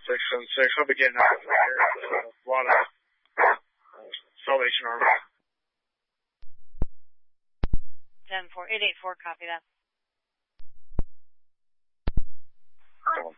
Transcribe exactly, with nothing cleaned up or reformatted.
section six. I'll be getting out of here. Uh, a lot of uh, Salvation Army. seven four eight eight four, copy that. Um,